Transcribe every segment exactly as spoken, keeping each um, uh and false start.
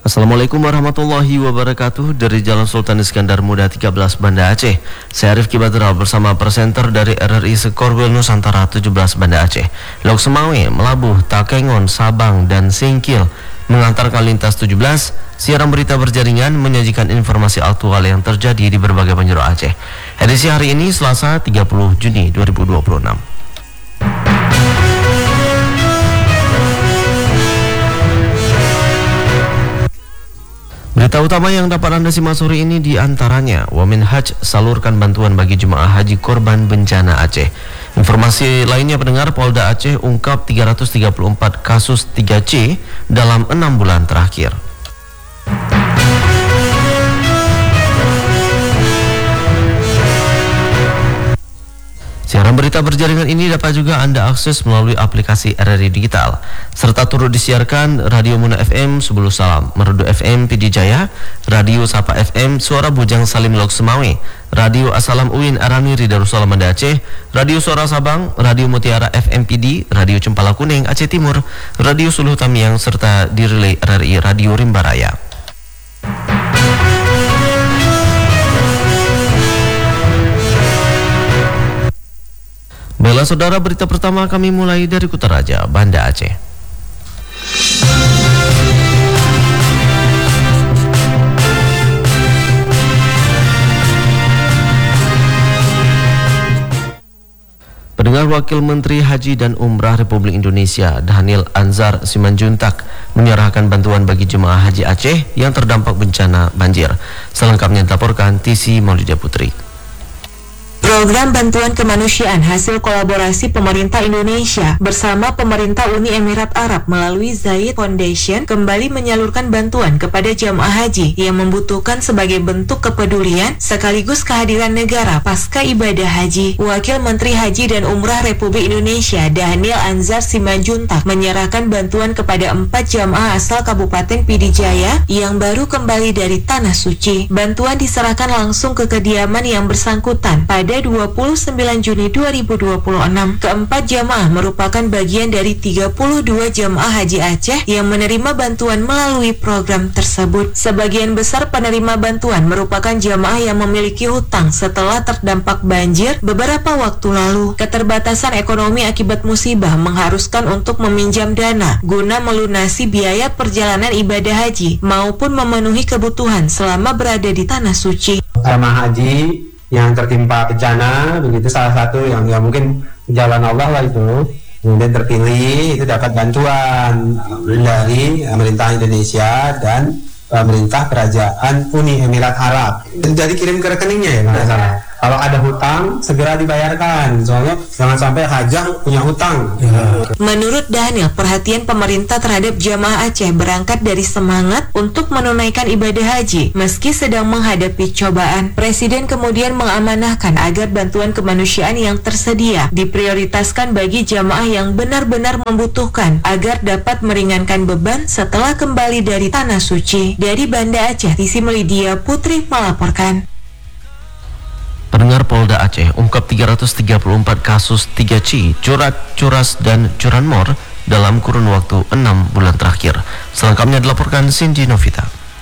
Assalamualaikum warahmatullahi wabarakatuh. Dari Jalan Sultan Iskandar Muda tiga belas Banda Aceh, saya Rifki Badral bersama presenter dari R R I Sekorbel Nusantara tujuh belas Banda Aceh, Lok Semawe, Melabuh, Takengon, Sabang, dan Singkil mengantarkan lintas tujuh belas. Siaran berita berjaringan menyajikan informasi aktual yang terjadi di berbagai penjuru Aceh. Edisi hari ini Selasa tiga puluh Juni dua ribu dua puluh enam. Berita utama yang dapat Anda simak sore ini diantaranya, Wamen Haj salurkan bantuan bagi jemaah haji korban bencana Aceh. Informasi lainnya pendengar, Polda Aceh ungkap tiga ratus tiga puluh empat kasus tiga C dalam enam bulan terakhir. Siaran berita berjaringan ini dapat juga Anda akses melalui aplikasi R R I Digital, serta turut disiarkan Radio Muna F M Subulu Salam, Merdu F M P D Jaya, Radio Sapa F M Suara Bujang Salim Lok Semawe, Radio Asalam Uin Aramiri Darussalam Banda Aceh, Radio Suara Sabang, Radio Mutiara F M P D, Radio Cempala Kuning Aceh Timur, Radio Suluh Tamiang, serta di relay R R I Radio Rimba Raya. Baiklah saudara, berita pertama kami mulai dari Kutaraja, Banda Aceh. Pendengar, Wakil Menteri Haji dan Umrah Republik Indonesia Dhanil Anzar Simanjuntak menyerahkan bantuan bagi jemaah haji Aceh yang terdampak bencana banjir. Selengkapnya dilaporkan Tisi Maulida Putri. Program bantuan kemanusiaan hasil kolaborasi pemerintah Indonesia bersama pemerintah Uni Emirat Arab melalui Zayed Foundation kembali menyalurkan bantuan kepada jamaah haji yang membutuhkan sebagai bentuk kepedulian sekaligus kehadiran negara pasca ibadah haji. Wakil Menteri Haji dan Umrah Republik Indonesia Dhanil Anzar Simanjuntak menyerahkan bantuan kepada empat jamaah asal Kabupaten Pidijaya yang baru kembali dari Tanah Suci. Bantuan diserahkan langsung ke kediaman yang bersangkutan pada dua puluh sembilan Juni dua ribu dua puluh enam. Keempat jamaah merupakan bagian dari tiga puluh dua jamaah haji Aceh yang menerima bantuan melalui program tersebut. Sebagian besar penerima bantuan merupakan jamaah yang memiliki hutang setelah terdampak banjir beberapa waktu lalu. Keterbatasan ekonomi akibat musibah mengharuskan untuk meminjam dana guna melunasi biaya perjalanan ibadah haji maupun memenuhi kebutuhan selama berada di Tanah Suci. Jamaah haji yang tertimpa bencana, begitu salah satu yang ya mungkin jalan Allah lah itu, kemudian terpilih itu dapat bantuan dari pemerintah Indonesia dan pemerintah kerajaan Uni Emirat Arab. Jadi kirim ke rekeningnya ya, nggak salah. Kalau ada hutang segera dibayarkan, soalnya jangan sampai hajah punya hutang. Ya. Menurut Dhanil, perhatian pemerintah terhadap jamaah Aceh berangkat dari semangat untuk menunaikan ibadah haji meski sedang menghadapi cobaan. Presiden kemudian mengamanahkan agar bantuan kemanusiaan yang tersedia diprioritaskan bagi jamaah yang benar-benar membutuhkan agar dapat meringankan beban setelah kembali dari Tanah Suci. Dari Banda Aceh, Tisi Melidia Putri melaporkan. Pendengar, Polda Aceh ungkap tiga ratus tiga puluh empat kasus tiga C, curat, curas, dan curanmor dalam kurun waktu enam bulan terakhir. Selengkapnya dilaporkan Cindy Novita.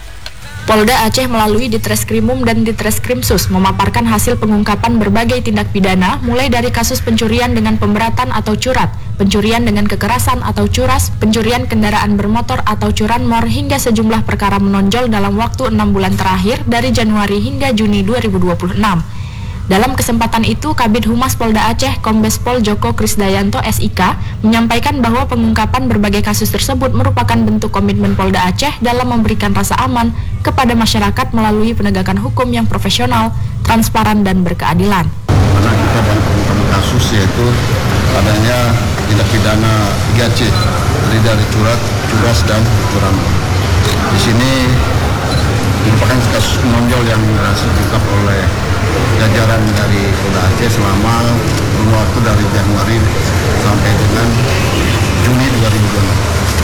Polda Aceh melalui Ditreskrimum dan Ditreskrimsus memaparkan hasil pengungkapan berbagai tindak pidana mulai dari kasus pencurian dengan pemberatan atau curat, pencurian dengan kekerasan atau curas, pencurian kendaraan bermotor atau curanmor hingga sejumlah perkara menonjol dalam waktu enam bulan terakhir dari Januari hingga Juni dua ribu dua puluh enam. Dalam kesempatan itu, Kabid Humas Polda Aceh, Kombes Pol Joko Krisdayanto S I K, menyampaikan bahwa pengungkapan berbagai kasus tersebut merupakan bentuk komitmen Polda Aceh dalam memberikan rasa aman kepada masyarakat melalui penegakan hukum yang profesional, transparan, dan berkeadilan. Karena kita dalam pengungkapan kasus yaitu adanya tindak pidana tiga C, terdiri dari curat, curas, dan curanmor. Di sini merupakan kasus menonjol yang berhasil diungkap oleh jajaran dari Polda Aceh selama kurun waktu dari Januari sampai dengan Juni dua ribu dua puluh enam.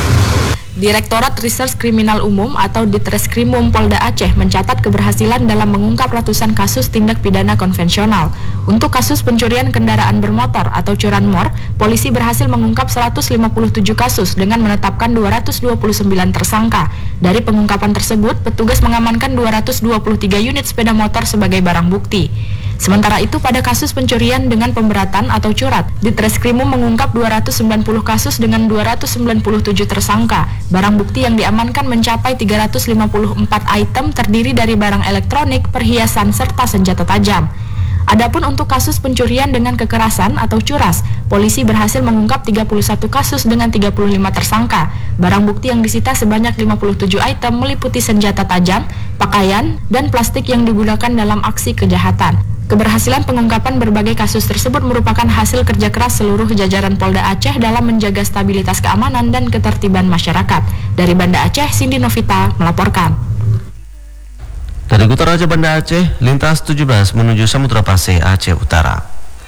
Direktorat Reserse Kriminal Umum atau Ditreskrimum Polda Aceh mencatat keberhasilan dalam mengungkap ratusan kasus tindak pidana konvensional. Untuk kasus pencurian kendaraan bermotor atau curanmor, polisi berhasil mengungkap seratus lima puluh tujuh kasus dengan menetapkan dua ratus dua puluh sembilan tersangka. Dari pengungkapan tersebut, petugas mengamankan dua ratus dua puluh tiga unit sepeda motor sebagai barang bukti. Sementara itu, pada kasus pencurian dengan pemberatan atau curat, Ditreskrimum mengungkap dua ratus sembilan puluh kasus dengan dua ratus sembilan puluh tujuh tersangka. Barang bukti yang diamankan mencapai tiga ratus lima puluh empat item terdiri dari barang elektronik, perhiasan, serta senjata tajam. Adapun untuk kasus pencurian dengan kekerasan atau curas, polisi berhasil mengungkap tiga puluh satu kasus dengan tiga puluh lima tersangka. Barang bukti yang disita sebanyak lima puluh tujuh item meliputi senjata tajam, pakaian, dan plastik yang digunakan dalam aksi kejahatan. Keberhasilan pengungkapan berbagai kasus tersebut merupakan hasil kerja keras seluruh jajaran Polda Aceh dalam menjaga stabilitas keamanan dan ketertiban masyarakat. Dari Banda Aceh, Cindy Novita melaporkan. Dari Kota Raja Banda Aceh, lintas tujuh belas menuju Samudra Pasir, Aceh Utara.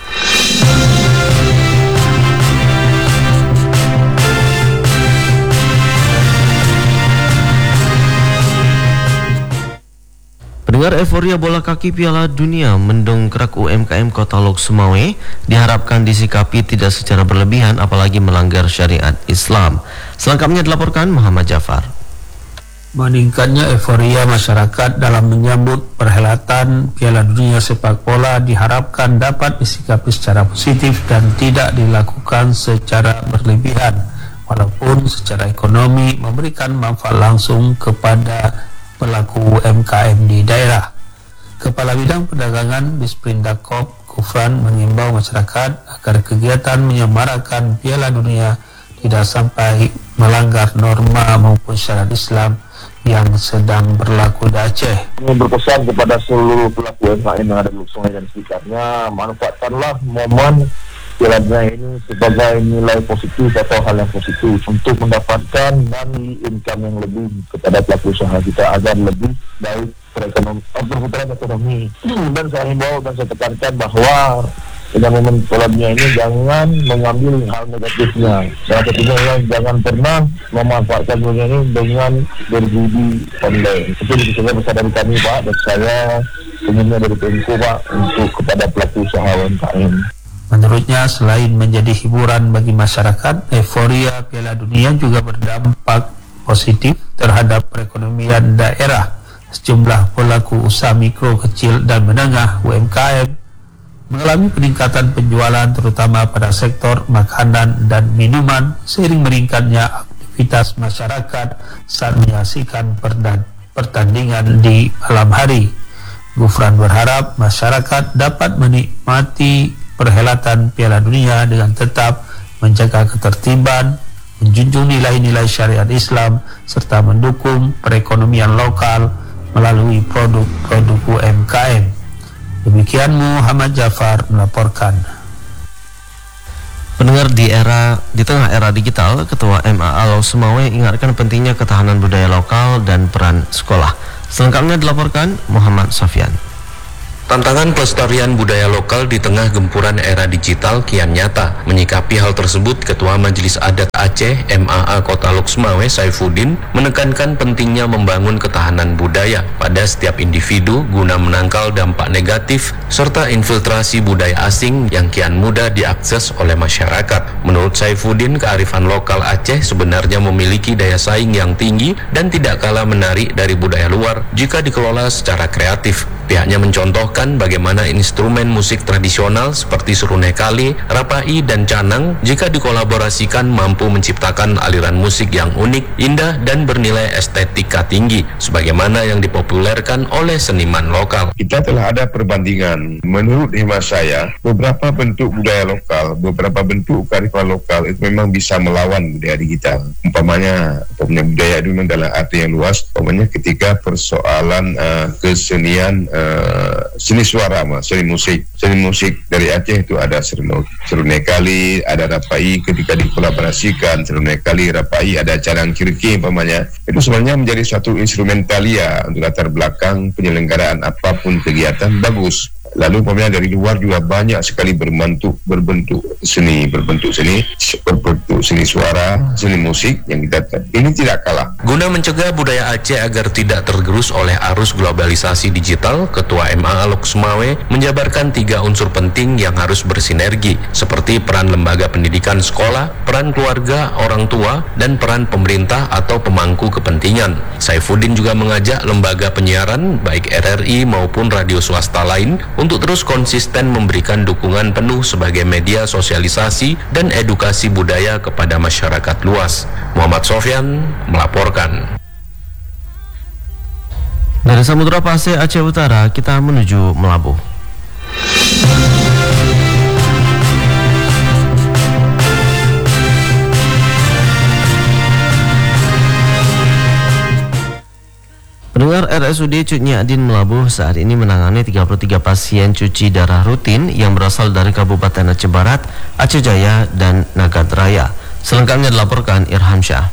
Pendengar, euforia bola kaki Piala Dunia mendongkrak U M K M Kota Lok Sumawe diharapkan disikapi tidak secara berlebihan apalagi melanggar syariat Islam. Selengkapnya dilaporkan Muhammad Jafar. Meningkatnya euforia masyarakat dalam menyambut perhelatan Piala Dunia sepak bola diharapkan dapat disikapi secara positif dan tidak dilakukan secara berlebihan, walaupun secara ekonomi memberikan manfaat langsung kepada pelaku U M K M di daerah. Kepala Bidang Perdagangan Bisprindakop Gufran mengimbau masyarakat agar kegiatan menyemarakan Piala Dunia tidak sampai melanggar norma maupun syariat Islam yang sedang berlaku di Aceh. Ini berpesan kepada seluruh pelaku U M K M yang ada di Sungai dan sekitarnya, manfaatkanlah momen Piala Dunia ini sebagai nilai positif atau hal yang positif untuk mendapatkan money income yang lebih kepada pelaku usaha kita agar lebih baik perekonomian, perputaran ekonomi. Dan saya himbau dan saya tekankan bahwa pada momen Piala Dunia ini jangan mengambil hal negatifnya. Salah satunya adalah jangan pernah memanfaatkan dunia ini dengan berjudi online. Itu bisa besar dari kami, Pak, dan saya umumnya dari Pemko, Pak, untuk kepada pelaku usaha U M K M. Menurutnya, selain menjadi hiburan bagi masyarakat, euforia Piala Dunia juga berdampak positif terhadap perekonomian daerah. Sejumlah pelaku usaha mikro, kecil, dan menengah U M K M mengalami peningkatan penjualan terutama pada sektor makanan dan minuman seiring meningkatnya aktivitas masyarakat saat menyaksikan pertandingan di malam hari. Gufran berharap masyarakat dapat menikmati perhelatan Piala Dunia dengan tetap menjaga ketertiban, menjunjung nilai-nilai syariat Islam, serta mendukung perekonomian lokal melalui produk-produk U M K M. Demikian Muhammad Jafar melaporkan. Pendengar, di era di tengah era digital, Ketua M A A Lok Sumawe ingatkan pentingnya ketahanan budaya lokal dan peran sekolah. Selengkapnya dilaporkan Muhammad Sofyan. Tantangan pelestarian budaya lokal di tengah gempuran era digital kian nyata. Menyikapi hal tersebut, Ketua Majelis Adat Aceh M A A Kota Lok Sumawe Saifuddin menekankan pentingnya membangun ketahanan budaya pada setiap individu guna menangkal dampak negatif serta infiltrasi budaya asing yang kian mudah diakses oleh masyarakat. Menurut Saifuddin, kearifan lokal Aceh sebenarnya memiliki daya saing yang tinggi dan tidak kalah menarik dari budaya luar jika dikelola secara kreatif. Pihaknya mencontohkan bagaimana instrumen musik tradisional seperti serunai kali, rapai, dan canang jika dikolaborasikan mampu menciptakan aliran musik yang unik, indah, dan bernilai estetika tinggi, sebagaimana yang dipopulerkan oleh seniman lokal. Kita telah ada perbandingan. Menurut hemat saya, beberapa bentuk budaya lokal, beberapa bentuk kearifan lokal itu memang bisa melawan budaya digital. Umpamanya, budaya itu memang dalam arti yang luas, umpamanya ketika persoalan uh, kesenian Uh, seni suara, seni musik seni musik dari Aceh itu ada serunai kali, ada rapai, ketika dikolaborasikan serunai kali, rapai, ada canang kirki umpamanya, itu sebenarnya menjadi satu instrumentalia untuk latar belakang penyelenggaraan apapun kegiatan bagus. Lalu umpamanya dari luar juga banyak sekali berbentuk berbentuk seni, berbentuk seni, berbentuk seni suara, seni musik yang kita ini tidak kalah. Guna mencegah budaya Aceh agar tidak tergerus oleh arus globalisasi digital, Ketua M A A Lok Sumawe menjabarkan tiga unsur penting yang harus bersinergi, seperti peran lembaga pendidikan sekolah, peran keluarga, orang tua, dan peran pemerintah atau pemangku kepentingan. Saifuddin juga mengajak lembaga penyiaran, baik R R I maupun radio swasta lain, untuk terus konsisten memberikan dukungan penuh sebagai media sosialisasi dan edukasi budaya kepada masyarakat luas. Muhammad Sofyan melaporkan. Dari Samudra Pasir Aceh Utara, kita menuju Melabuh. Pendengar, R S U D Cut Nyak-Din Melabuh saat ini menangani tiga puluh tiga pasien cuci darah rutin yang berasal dari Kabupaten Aceh Barat, Aceh Jaya, dan Nagat Raya. Selengkapnya dilaporkan Irham Syah.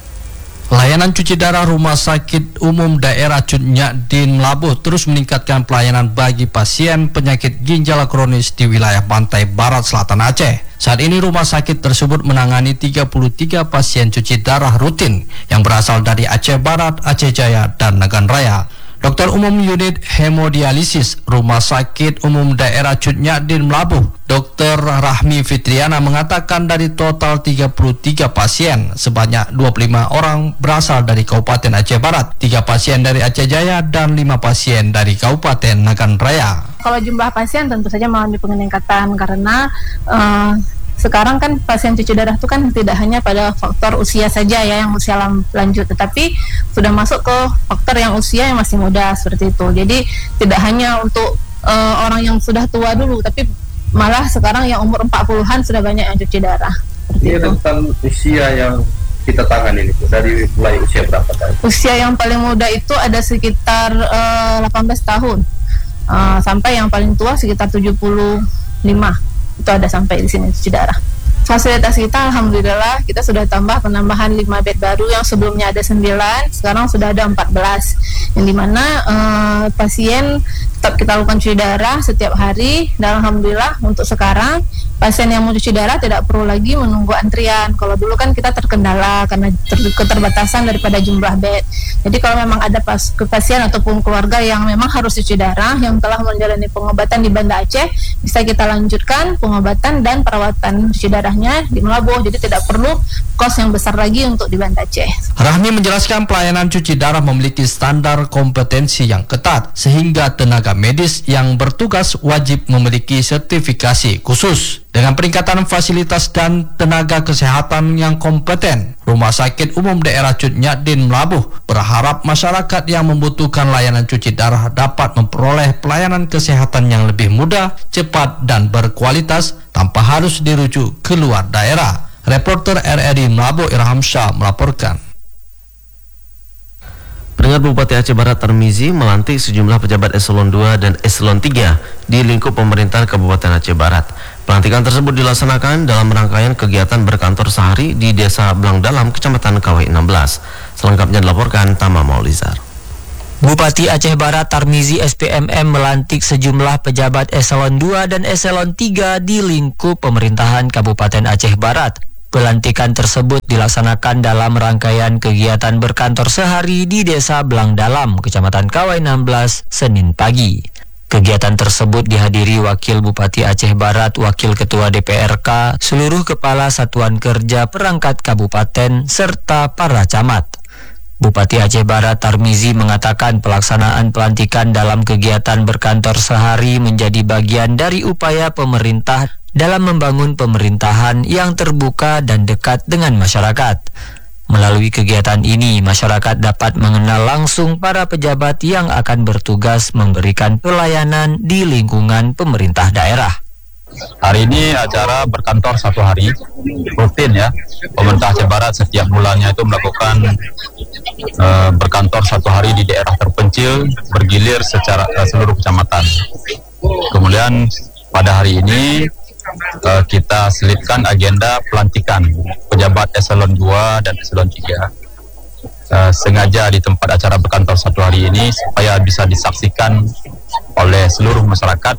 Layanan cuci darah Rumah Sakit Umum Daerah Cut Nyak-Din Melabuh terus meningkatkan pelayanan bagi pasien penyakit ginjal kronis di wilayah pantai barat selatan Aceh. Saat ini rumah sakit tersebut menangani tiga puluh tiga pasien cuci darah rutin yang berasal dari Aceh Barat, Aceh Jaya, dan Nagan Raya. Dokter Umum Unit Hemodialisis Rumah Sakit Umum Daerah Cut Nyak-Din Melabuh, Dokter Rahmi Fitriana mengatakan dari total tiga puluh tiga pasien, sebanyak dua puluh lima orang berasal dari Kabupaten Aceh Barat, tiga pasien dari Aceh Jaya, dan lima pasien dari Kabupaten Nagan Raya. Kalau jumlah pasien tentu saja mengalami peningkatan karena uh, sekarang kan pasien cuci darah itu kan tidak hanya pada faktor usia saja ya, yang usia lanjut, tetapi sudah masuk ke faktor yang usia yang masih muda seperti itu. Jadi tidak hanya untuk uh, orang yang sudah tua dulu, tapi malah sekarang yang umur empat puluhan sudah banyak yang cuci darah. Ini tentang usia yang kita tangani ini, dari mulai usia berapa tahun? Usia yang paling muda itu ada sekitar uh, delapan belas tahun. Uh, sampai yang paling tua sekitar tujuh puluh lima, itu ada sampai di sini cuci darah. Fasilitas kita alhamdulillah kita sudah tambah penambahan lima bed baru, yang sebelumnya ada sembilan, sekarang sudah ada empat belas, yang dimana uh, pasien tetap kita lakukan cuci darah setiap hari, dan alhamdulillah untuk sekarang pasien yang mau cuci darah tidak perlu lagi menunggu antrian. Kalau dulu kan kita terkendala karena ter- keterbatasan daripada jumlah bed. Jadi kalau memang ada pas- pasien ataupun keluarga yang memang harus cuci darah, yang telah menjalani pengobatan di Banda Aceh, bisa kita lanjutkan pengobatan dan perawatan cuci darahnya di Melabuh. Jadi tidak perlu kos yang besar lagi untuk di Banda Aceh. Rahmi menjelaskan pelayanan cuci darah memiliki standar kompetensi yang ketat, sehingga tenaga medis yang bertugas wajib memiliki sertifikasi khusus. Dengan peningkatan fasilitas dan tenaga kesehatan yang kompeten, Rumah Sakit Umum Daerah Cut Nyak-Din Melabuh berharap masyarakat yang membutuhkan layanan cuci darah dapat memperoleh pelayanan kesehatan yang lebih mudah, cepat, dan berkualitas tanpa harus dirujuk ke luar daerah. Reporter R R I Melabuh Irham Syah melaporkan. Pendengar, Bupati Aceh Barat Tarmizi melantik sejumlah pejabat eselon dua dan eselon tiga di lingkup pemerintahan Kabupaten Aceh Barat. Pelantikan tersebut dilaksanakan dalam rangkaian kegiatan berkantor sehari di Desa Blang Dalam, Kecamatan Kawai enam belas. Selengkapnya dilaporkan Tama Maulizar. Bupati Aceh Barat Tarmizi S P M M melantik sejumlah pejabat eselon dua dan eselon tiga di lingkup pemerintahan Kabupaten Aceh Barat. Pelantikan tersebut dilaksanakan dalam rangkaian kegiatan berkantor sehari di Desa Blang Dalam, Kecamatan Kawai enam belas, Senin pagi. Kegiatan tersebut dihadiri Wakil Bupati Aceh Barat, Wakil Ketua D P R K, seluruh Kepala Satuan Kerja Perangkat Kabupaten, serta para camat. Bupati Aceh Barat Tarmizi mengatakan pelaksanaan pelantikan dalam kegiatan berkantor sehari menjadi bagian dari upaya pemerintah dalam membangun pemerintahan yang terbuka dan dekat dengan masyarakat. Melalui kegiatan ini, masyarakat dapat mengenal langsung para pejabat yang akan bertugas memberikan pelayanan di lingkungan pemerintah daerah. Hari ini acara berkantor satu hari, rutin ya. Pemerintah Aceh Barat setiap bulannya itu melakukan uh, berkantor satu hari di daerah terpencil, bergilir secara uh, seluruh kecamatan. Kemudian pada hari ini uh, kita selipkan agenda pelantikan pejabat eselon dua dan eselon tiga. Uh, sengaja di tempat acara berkantor satu hari ini supaya bisa disaksikan oleh seluruh masyarakat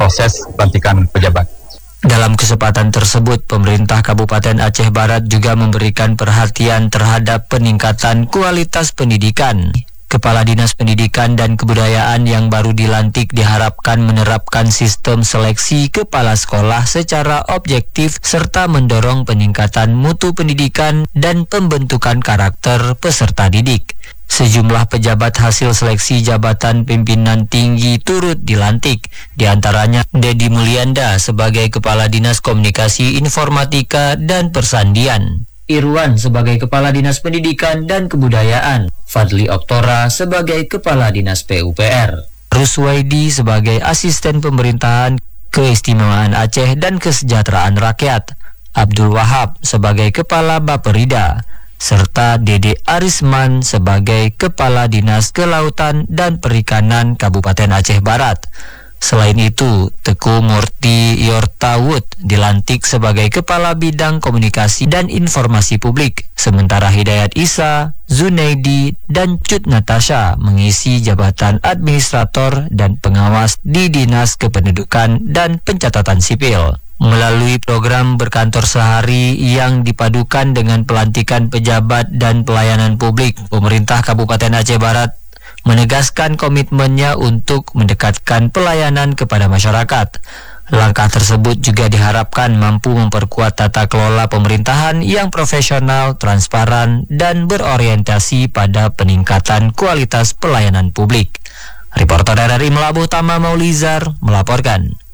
proses pelantikan pejabat. Dalam kesempatan tersebut, pemerintah Kabupaten Aceh Barat juga memberikan perhatian terhadap peningkatan kualitas pendidikan. Kepala Dinas Pendidikan dan Kebudayaan yang baru dilantik diharapkan menerapkan sistem seleksi kepala sekolah secara objektif serta mendorong peningkatan mutu pendidikan dan pembentukan karakter peserta didik. Sejumlah pejabat hasil seleksi jabatan pimpinan tinggi turut dilantik, di antaranya Dedi Mulyanda sebagai Kepala Dinas Komunikasi Informatika dan Persandian, Irwan sebagai Kepala Dinas Pendidikan dan Kebudayaan, Fadli Oktora sebagai Kepala Dinas P U P R, Ruswaidi sebagai Asisten Pemerintahan Keistimewaan Aceh dan Kesejahteraan Rakyat, Abdul Wahab sebagai Kepala Baperida, serta Dede Arisman sebagai Kepala Dinas Kelautan dan Perikanan Kabupaten Aceh Barat. Selain itu, Teku Murti Yortawut dilantik sebagai Kepala Bidang Komunikasi dan Informasi Publik, sementara Hidayat Isa, Zunaidi, dan Cut Natasha mengisi jabatan Administrator dan Pengawas di Dinas Kependudukan dan Pencatatan Sipil. Melalui program berkantor sehari yang dipadukan dengan pelantikan pejabat dan pelayanan publik, pemerintah Kabupaten Aceh Barat menegaskan komitmennya untuk mendekatkan pelayanan kepada masyarakat. Langkah tersebut juga diharapkan mampu memperkuat tata kelola pemerintahan yang profesional, transparan, dan berorientasi pada peningkatan kualitas pelayanan publik. Reporter R R I Melabuh Tama Maulizar melaporkan.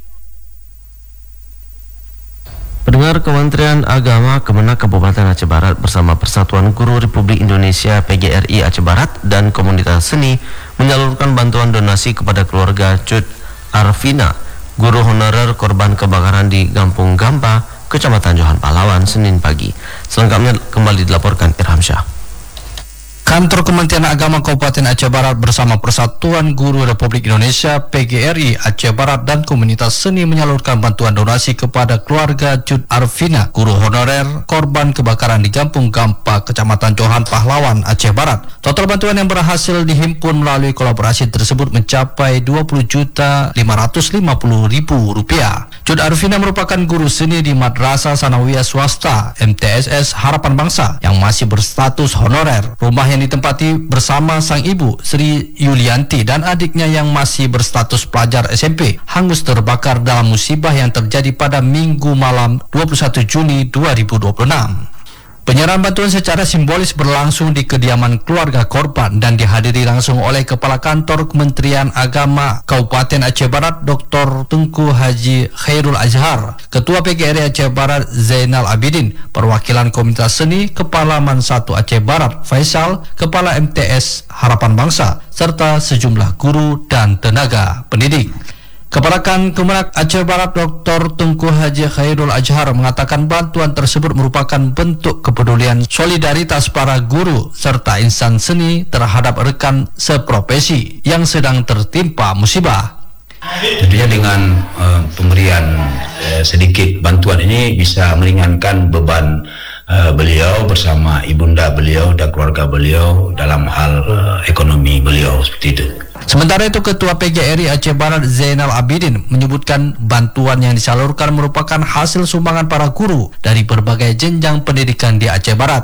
Pendengar, Kementerian Agama Kemenak Kabupaten Aceh Barat bersama Persatuan Guru Republik Indonesia P G R I Aceh Barat dan komunitas seni menyalurkan bantuan donasi kepada keluarga Cut Arvina, guru honorer korban kebakaran di Kampung Gampa, Kecamatan Johan Pahlawan, Senin pagi. Selengkapnya kembali dilaporkan Irham Syah. Kantor Kementerian Agama Kabupaten Aceh Barat bersama Persatuan Guru Republik Indonesia P G R I Aceh Barat dan komunitas seni menyalurkan bantuan donasi kepada keluarga Cut Arvina, guru honorer korban kebakaran di Kampung Gampa, Kecamatan Johan Pahlawan, Aceh Barat. Total bantuan yang berhasil dihimpun melalui kolaborasi tersebut mencapai dua puluh juta lima ratus lima puluh ribu rupiah. Cut Arvina merupakan guru seni di Madrasah Sanawiyah Swasta M T S S Harapan Bangsa yang masih berstatus honorer. Rumah yang ditempati bersama sang ibu Sri Yulianti dan adiknya yang masih berstatus pelajar S M P hangus terbakar dalam musibah yang terjadi pada Minggu malam dua puluh satu Juni dua ribu dua puluh enam. Penyerahan bantuan secara simbolis berlangsung di kediaman keluarga korban dan dihadiri langsung oleh Kepala Kantor Kementerian Agama Kabupaten Aceh Barat Doktor Tengku Haji Khairul Azhar, Ketua P G R I Aceh Barat Zainal Abidin, perwakilan komunitas seni Kepala Man satu Aceh Barat Faisal, Kepala M T S Harapan Bangsa, serta sejumlah guru dan tenaga pendidik. Kepala Kan Kemenak Aceh Barat Doktor Tengku Haji Khairul Azhar mengatakan bantuan tersebut merupakan bentuk kepedulian solidaritas para guru serta insan seni terhadap rekan seprofesi yang sedang tertimpa musibah. Tentunya dengan uh, pemberian uh, sedikit bantuan ini bisa meringankan beban uh, beliau bersama ibunda beliau dan keluarga beliau dalam hal uh, ekonomi beliau, seperti itu. Sementara itu, Ketua P G R I Aceh Barat Zainal Abidin menyebutkan bantuan yang disalurkan merupakan hasil sumbangan para guru dari berbagai jenjang pendidikan di Aceh Barat.